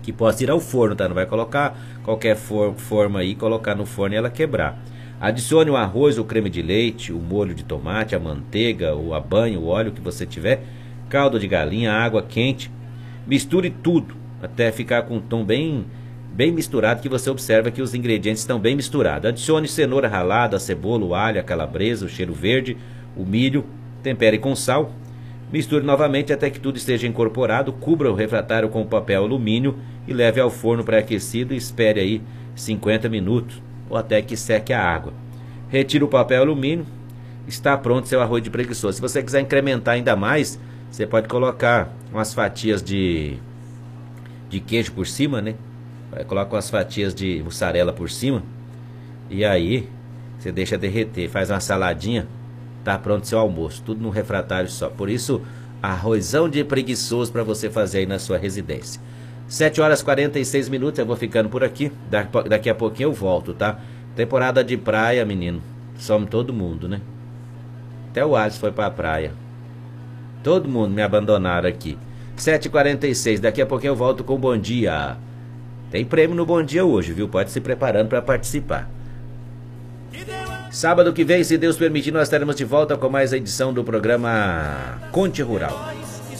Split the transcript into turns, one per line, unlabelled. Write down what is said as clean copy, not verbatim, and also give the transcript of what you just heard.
que possa ir ao forno, tá? Não vai colocar qualquer forma aí, colocar no forno e ela quebrar. Adicione o arroz, o creme de leite, o molho de tomate, a manteiga, a banha, o óleo que você tiver, caldo de galinha, água quente. Misture tudo até ficar com um tom bem misturado, que você observa que os ingredientes estão bem misturados. Adicione cenoura ralada, a cebola, o alho, a calabresa, o cheiro verde, o milho, tempere com sal. Misture novamente até que tudo esteja incorporado, cubra o refratário com papel alumínio e leve ao forno pré-aquecido e espere aí 50 minutos ou até que seque a água. Retire o papel alumínio, está pronto seu arroz de preguiçoso. Se você quiser incrementar ainda mais, você pode colocar umas fatias de queijo por cima, né? Coloca umas fatias de mussarela por cima e aí você deixa derreter, faz uma saladinha. Tá pronto seu almoço, tudo num refratário só. Por isso, arrozão de preguiçoso para você fazer aí na sua residência. 7 horas e 46 minutos, eu vou ficando por aqui. Daqui a pouquinho eu volto, tá? Temporada de praia, menino. Some todo mundo, né? Até o Alisson foi pra praia. Todo mundo me abandonaram aqui. 7h46, daqui a pouquinho eu volto com Bom Dia. Tem prêmio no Bom Dia hoje, viu? Pode se preparando para participar. Sábado que vem, se Deus permitir, nós estaremos de volta com mais a edição do programa Conte Rural.